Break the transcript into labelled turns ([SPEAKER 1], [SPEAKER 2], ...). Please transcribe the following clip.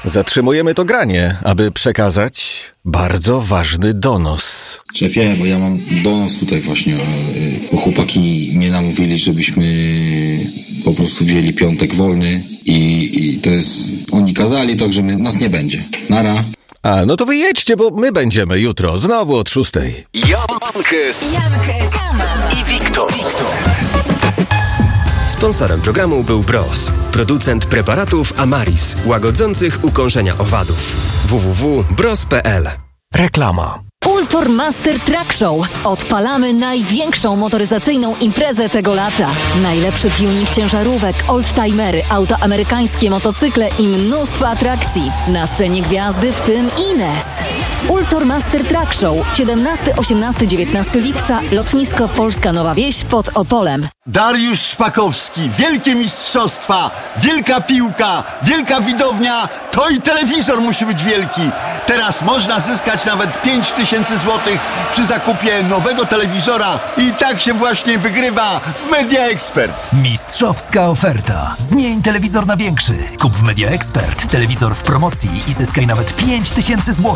[SPEAKER 1] Zatrzymujemy to granie, aby przekazać bardzo ważny donos.
[SPEAKER 2] Szefie, bo ja mam donos tutaj właśnie, bo chłopaki mnie namówili, żebyśmy po prostu wzięli piątek wolny i to jest, oni kazali, także nas nie będzie. Nara.
[SPEAKER 1] A, no to wyjedźcie, bo my będziemy jutro, znowu od 6.
[SPEAKER 3] Jankes i Wiktor.
[SPEAKER 4] Sponsorem programu był Bros, producent preparatów Amaris, łagodzących ukąszenia owadów. www.bros.pl.
[SPEAKER 5] Reklama.
[SPEAKER 6] Ultormaster Truck Show. Odpalamy największą motoryzacyjną imprezę tego lata. Najlepszy tuning ciężarówek, oldtimery, auta amerykańskie, motocykle i mnóstwo atrakcji. Na scenie gwiazdy, w tym Ines. Ultormaster Truck Show. 17, 18, 19 lipca. Lotnisko Polska Nowa Wieś pod Opolem.
[SPEAKER 7] Dariusz Szpakowski. Wielkie mistrzostwa. Wielka piłka. Wielka widownia. To i telewizor musi być wielki. Teraz można zyskać nawet 5000 złotych przy zakupie nowego telewizora i tak się właśnie wygrywa w Media Expert.
[SPEAKER 5] Mistrzowska oferta. Zmień telewizor na większy. Kup w Media Expert telewizor w promocji i zyskaj nawet 5000 złotych.